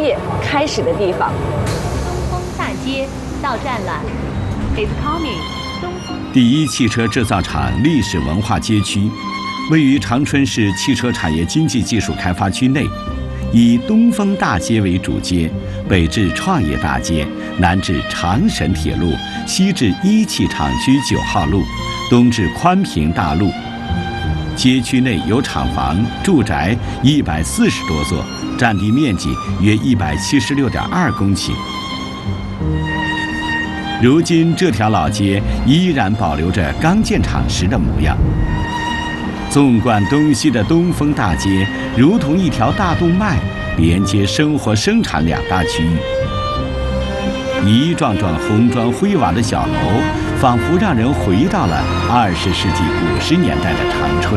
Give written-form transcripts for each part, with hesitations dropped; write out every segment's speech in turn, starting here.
业开始的地方。 东风大街到站了 ，Is coming。 第一汽车制造厂历史文化街区，位于长春市汽车产业经济技术开发区内，以东风大街为主街，北至创业大街，南至长沈铁路，西至一汽厂区9号路，东至宽平大路。街区内有厂房、住宅140多座，占地面积约176.2公顷。如今这条老街依然保留着刚建厂时的模样。纵贯东西的东风大街，如同一条大动脉，连接生活生产2大区域。一幢幢红砖灰瓦的小楼，仿佛让人回到了20世纪50年代的长春。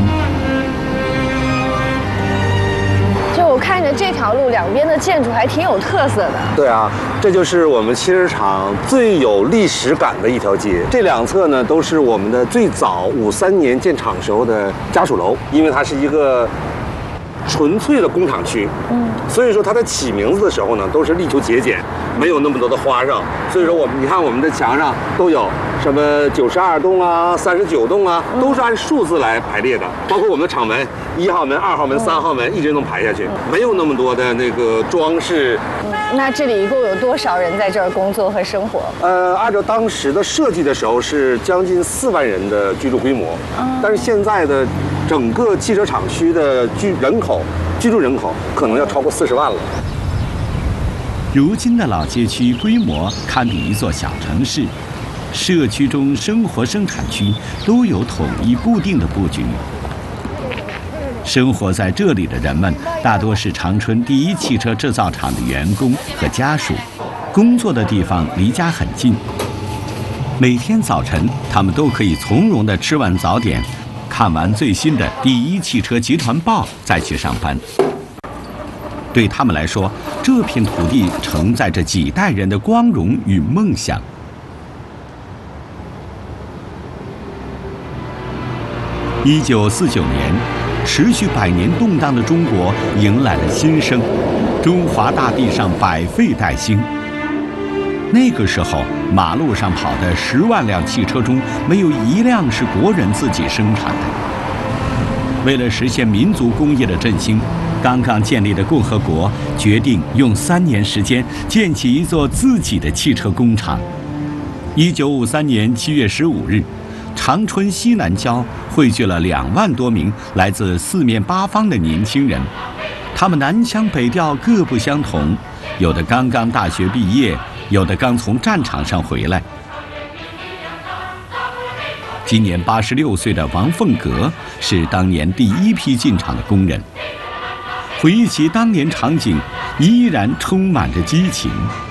就我看着这条路两边的建筑还挺有特色的。 对啊，这就是我们汽车厂最有历史感的一条街。这两侧呢，都是我们的最早53年建厂时候的家属楼，因为它是一个纯粹的工厂区，所以说它在起名字的时候呢，都是力求节俭，没有那么多的花哨。所以说你看我们的墙上都有什么92栋啊、39栋啊，都是按数字来排列的。包括我们的厂门，1号门、2号门、3号门，一直能排下去，没有那么多的那个装饰。 那这里一共有多少人在这儿工作和生活？ 按照当时的设计的时候是将近4万人的居住规模，但是现在的整个汽车厂区的居住人口可能要超过40万了。 如今的老街区规模堪比一座小城市，社区中生活生产区都有统一固定的布局。生活在这里的人们大多是长春第一汽车制造厂的员工和家属，工作的地方离家很近。每天早晨，他们都可以从容地吃完早点，看完最新的第一汽车集团报，再去上班。对他们来说，这片土地承载着几代人的光荣与梦想。1949年，持续100年动荡的中国迎来了新生，中华大地上百废待兴。那个时候，马路上跑的10万辆汽车中，没有1辆是国人自己生产的。为了实现民族工业的振兴，刚刚建立的共和国决定用3年时间建起一座自己的汽车工厂。1953年7月15日，长春西南郊汇聚了2万多名来自4面8方的年轻人，他们南腔北调，各不相同，有的刚刚大学毕业，有的刚从战场上回来。今年86岁的王凤阁是当年第一批进厂的工人，回忆起当年场景，依然充满着激情。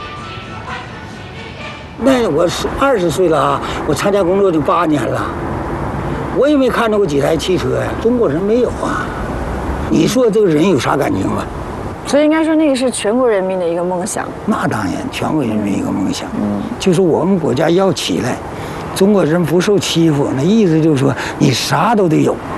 那我20岁了啊，我参加工作就8年了，我也没看到过几台汽车呀，中国人没有啊。你说这个人有啥感情吗？ 所以应该说那个是全国人民的一个梦想。 那当然，全国人民一个梦想，就是我们国家要起来，中国人不受欺负，那意思就是说你啥都得有。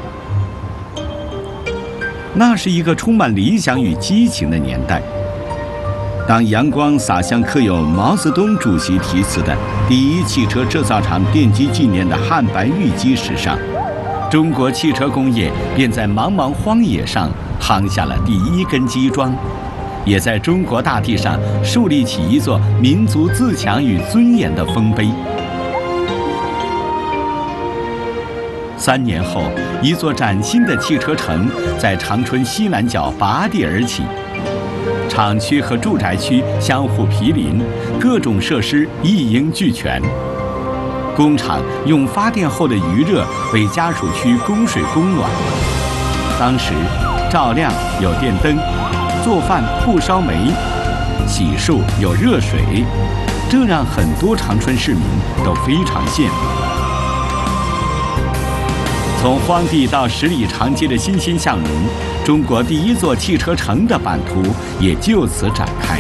那是一个充满理想与激情的年代。当阳光洒向刻有毛泽东主席题词的第一汽车制造厂奠基纪念的汉白玉基石上，中国汽车工业便在茫茫荒野上夯下了第一根基桩，也在中国大地上树立起一座民族自强与尊严的丰碑。3年后，一座崭新的汽车城在长春西南角拔地而起，厂区和住宅区相互毗邻，各种设施一应俱全。工厂用发电后的余热为家属区供水供暖，当时照亮有电灯，做饭不烧煤，洗漱有热水，这让很多长春市民都非常羡慕。从荒地到10里长街的欣欣向荣，中国第一座汽车城的版图也就此展开。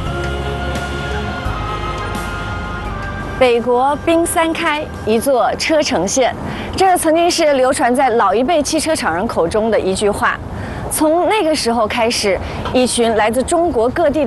北国冰三开，一座车城县，这曾经是流传在老一辈汽车厂人口中的一句话。从那个时候开始，一群来自中国各地的